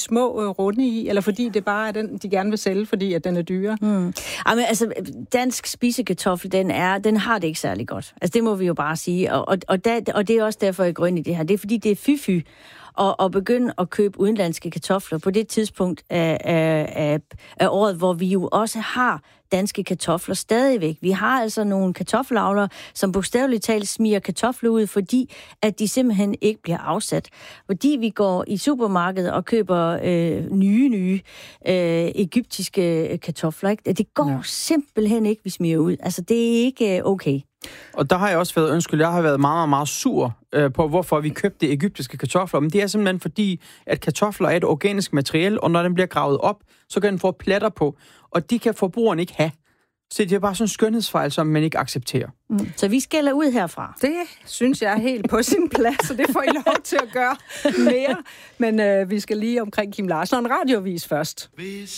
små runde i, eller fordi det bare er den, de gerne vil sælge, fordi at den er dyre. Jamen, altså, dansk spisekartoffel, den har det ikke særlig godt. Altså, det må vi jo bare sige. Og det er også derfor, jeg går ind i det her. Det er, fordi det er fy at begynde at købe udenlandske kartofler på det tidspunkt af året, hvor vi jo også har danske kartofler stadigvæk. Vi har altså nogle kartoffelavlere, som bogstaveligt talt smiger kartofler ud, fordi at de simpelthen ikke bliver afsat. Fordi vi går i supermarkedet og køber nye egyptiske kartofler. Ikke? Det går simpelthen ikke, vi smiger ud. Altså, det er ikke okay. Og der har jeg også været meget, meget sur på, hvorfor vi købte egyptiske kartofler. Men det er simpelthen fordi, at kartofler er et organisk materiale, og når den bliver gravet op, så kan den få pletter på. Og de kan forbrugeren ikke have. Så det er bare sådan en skønhedsfejl, som man ikke accepterer. Så vi skælder ud herfra. Det synes jeg er helt på sin plads, og det får I lov til at gøre mere. Men vi skal lige omkring Kim Larsen og en radiovis først.